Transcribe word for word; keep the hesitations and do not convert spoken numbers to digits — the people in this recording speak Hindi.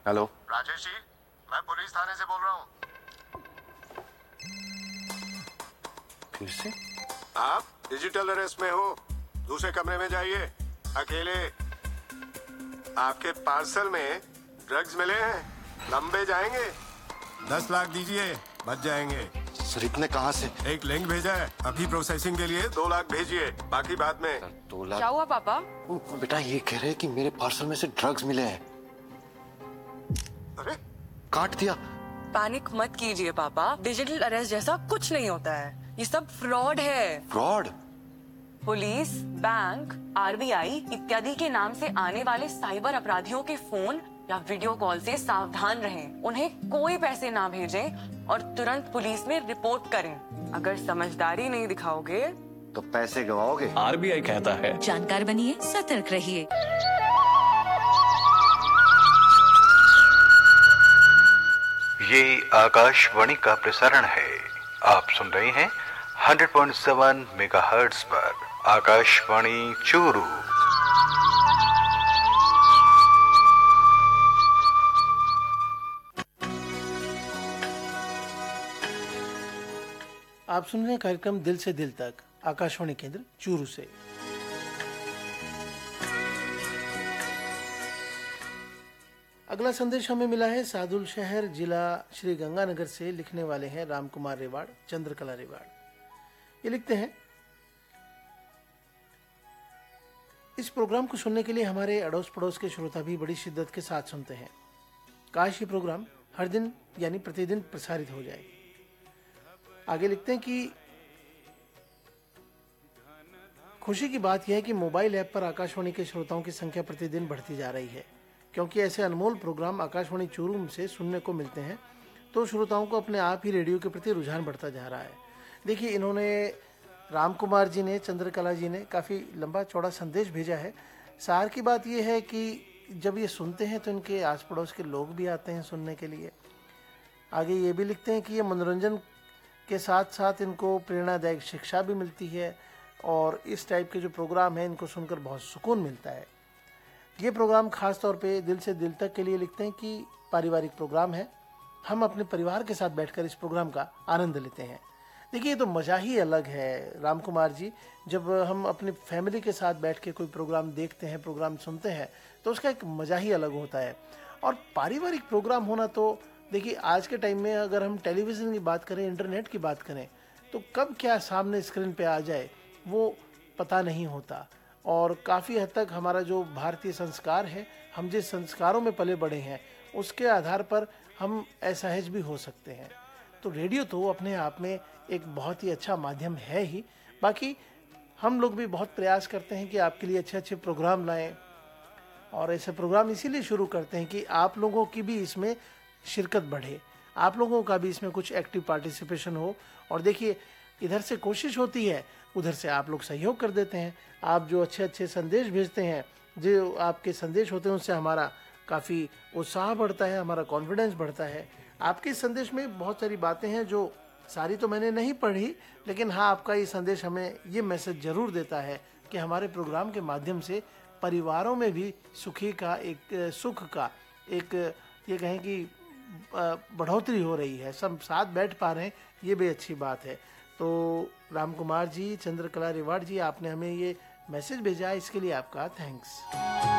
हेलो राजेश जी, मैं पुलिस थाने से बोल रहा हूँ। फिर से? आप डिजिटल अरेस्ट में हो। दूसरे कमरे में जाइए, अकेले। आपके पार्सल में ड्रग्स मिले हैं, लंबे जाएंगे। दस लाख दीजिए, बच जाएंगे। सर इतने कहाँ से? एक लिंक भेजा है, अभी प्रोसेसिंग के लिए दो लाख भेजिए, बाकी बाद में। सर दो लाख? क्या हुआ पापा? बेटा ये कह रहे हैं कि मेरे पार्सल में से ड्रग्स मिले हैं। अरे काट दिया। पैनिक मत कीजिए पापा, डिजिटल अरेस्ट जैसा कुछ नहीं होता है, ये सब फ्रॉड है। फ्रॉड? पुलिस, बैंक, आरबीआई इत्यादि के नाम से आने वाले साइबर अपराधियों के फोन या वीडियो कॉल से सावधान रहें। उन्हें कोई पैसे ना भेजें और तुरंत पुलिस में रिपोर्ट करें। अगर समझदारी नहीं दिखाओगे तो पैसे गवाओगे। आरबीआई कहता है जानकार बनिए, सतर्क रहिए। ये आकाशवाणी का प्रसारण है। आप सुन रहे हैं हंड्रेड पॉइंट सेवन मेगाहर्ट्ज पर आकाशवाणी चूरू। आप सुन रहे हैं कार्यक्रम दिल से दिल तक, आकाशवाणी केंद्र चूरू से। अगला संदेश हमें मिला है सादुल शहर, जिला श्री गंगानगर से। लिखने वाले हैं राम कुमार रेवाड़, चंद्रकला रेवाड़। ये लिखते हैं, इस प्रोग्राम को सुनने के लिए हमारे अड़ोस पड़ोस के श्रोता भी बड़ी शिद्दत के साथ सुनते हैं। काश ये प्रोग्राम हर दिन यानी प्रतिदिन प्रसारित हो जाए। आगे लिखते हैं कि खुशी की बात यह है कि मोबाइल ऐप पर आकाशवाणी के श्रोताओं की संख्या प्रतिदिन बढ़ती जा रही है, क्योंकि ऐसे अनमोल प्रोग्राम आकाशवाणी चूरू से सुनने को मिलते हैं, तो श्रोताओं को अपने आप ही रेडियो के प्रति रुझान बढ़ता जा रहा है। देखिए, इन्होंने राम कुमार जी ने, चंद्रकला जी ने काफ़ी लंबा चौड़ा संदेश भेजा है। सार की बात यह है कि जब ये सुनते हैं तो इनके आस पड़ोस के लोग भी आते हैं सुनने के लिए। आगे ये भी लिखते हैं कि ये मनोरंजन के साथ साथ इनको प्रेरणादायक शिक्षा भी मिलती है, और इस टाइप के जो प्रोग्राम है इनको सुनकर बहुत सुकून मिलता है। ये प्रोग्राम खास तौर पे दिल से दिल तक के लिए लिखते हैं कि पारिवारिक प्रोग्राम है, हम अपने परिवार के साथ बैठकर इस प्रोग्राम का आनंद लेते हैं। देखिए, ये तो मज़ा ही अलग है राम कुमार जी। जब हम अपनी फैमिली के साथ बैठ के कोई प्रोग्राम देखते हैं, प्रोग्राम सुनते हैं, तो उसका एक मज़ा ही अलग होता है। और पारिवारिक प्रोग्राम होना तो देखिए, आज के टाइम में अगर हम टेलीविज़न की बात करें, इंटरनेट की बात करें, तो कब क्या सामने स्क्रीन पे आ जाए वो पता नहीं होता। और काफ़ी हद तक हमारा जो भारतीय संस्कार है, हम जिस संस्कारों में पले बड़े हैं, उसके आधार पर हम असहज भी हो सकते हैं। तो रेडियो तो अपने आप में एक बहुत ही अच्छा माध्यम है ही। बाकी हम लोग भी बहुत प्रयास करते हैं कि आपके लिए अच्छे अच्छे प्रोग्राम लाएं, और ऐसे प्रोग्राम इसीलिए शुरू करते हैं कि आप लोगों की भी इसमें शिरकत बढ़े, आप लोगों का भी इसमें कुछ एक्टिव पार्टिसिपेशन हो। और देखिए, इधर से कोशिश होती है, उधर से आप लोग सहयोग कर देते हैं। आप जो अच्छे अच्छे संदेश भेजते हैं, जो आपके संदेश होते हैं, उससे हमारा काफ़ी उत्साह बढ़ता है, हमारा कॉन्फिडेंस बढ़ता है। आपके संदेश में बहुत सारी बातें हैं जो सारी तो मैंने नहीं पढ़ी, लेकिन हाँ, आपका ये संदेश हमें ये मैसेज ज़रूर देता है कि हमारे प्रोग्राम के माध्यम से परिवारों में भी सुखी का एक सुख का एक ये कहें कि बढ़ोतरी हो रही है, सब साथ बैठ पा रहे हैं, ये भी अच्छी बात है। तो राम कुमार जी, चंद्रकला रेवाड़ जी, आपने हमें ये मैसेज भेजा है, इसके लिए आपका थैंक्स।